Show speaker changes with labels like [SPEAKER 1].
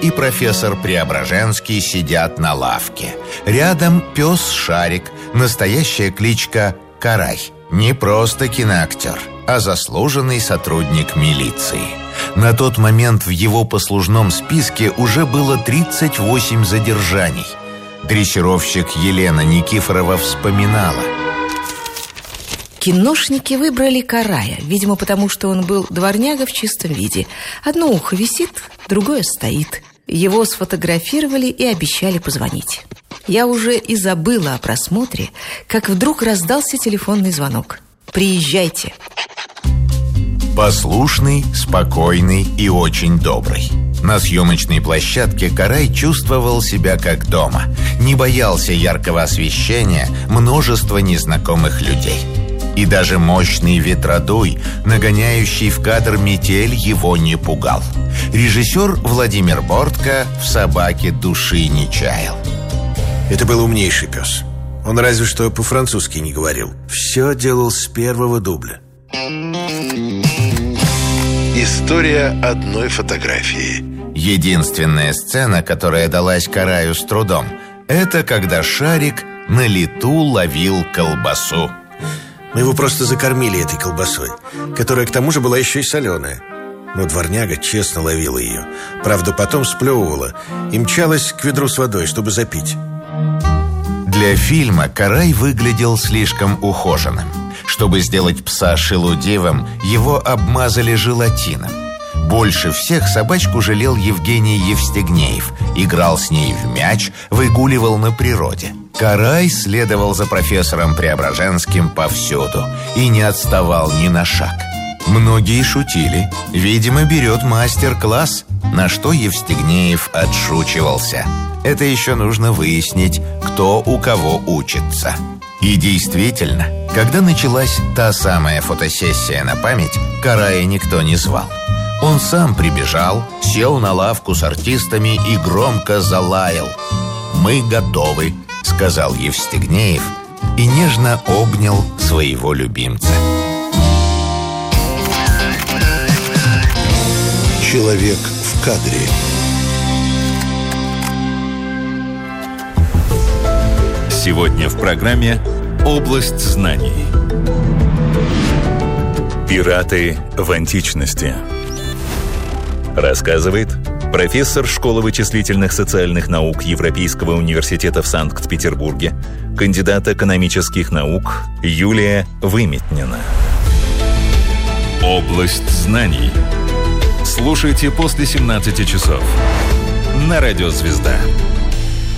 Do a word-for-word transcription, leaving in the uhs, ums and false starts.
[SPEAKER 1] и профессор Преображенский сидят на лавке. Рядом пес Шарик, настоящая кличка Карай. Не просто киноактер, а заслуженный сотрудник милиции. На тот момент в его послужном списке уже было тридцать восемь задержаний. Дрессировщик Елена Никифорова вспоминала:
[SPEAKER 2] киношники выбрали Карая, видимо, потому что он был дворняга в чистом виде. Одно ухо висит, другое стоит. Его сфотографировали и обещали позвонить. Я уже и забыла о просмотре, как вдруг раздался телефонный звонок. «Приезжайте».
[SPEAKER 1] Послушный, спокойный и очень добрый. На съемочной площадке Карай чувствовал себя как дома. Не боялся яркого освещения, множества незнакомых людей. И даже мощный ветродуй, нагоняющий в кадр метель, его не пугал. Режиссер Владимир Бортко в «Собаке» души не чаял.
[SPEAKER 3] Это был умнейший пес. Он разве что по-французски не говорил. Все делал с первого дубля.
[SPEAKER 4] История одной фотографии.
[SPEAKER 1] Единственная сцена, которая далась Караю с трудом, это когда Шарик на лету ловил колбасу.
[SPEAKER 3] Мы его просто закормили этой колбасой, которая к тому же была еще и соленая. Но дворняга честно ловила ее. Правда, потом сплевывала и мчалась к ведру с водой, чтобы запить.
[SPEAKER 1] Для фильма Карай выглядел слишком ухоженным. Чтобы сделать пса шелудивым, его обмазали желатином. Больше всех собачку жалел Евгений Евстигнеев. Играл с ней в мяч, выгуливал на природе. Карай следовал за профессором Преображенским повсюду и не отставал ни на шаг. Многие шутили: видимо, берет мастер-класс, на что Евстигнеев отшучивался. Это еще нужно выяснить, кто у кого учится. И действительно, когда началась та самая фотосессия на память, Карая никто не звал. Он сам прибежал, сел на лавку с артистами и громко залаял. «Мы готовы», — сказал Евстигнеев и нежно обнял своего любимца.
[SPEAKER 4] Человек в кадре.
[SPEAKER 5] Сегодня в программе «Область знаний». Пираты в античности. Рассказывает профессор школы вычислительных социальных наук Европейского университета в Санкт-Петербурге, кандидат экономических наук Юлия Выметнина. «Область знаний». Слушайте после семнадцати часов на радио «Звезда».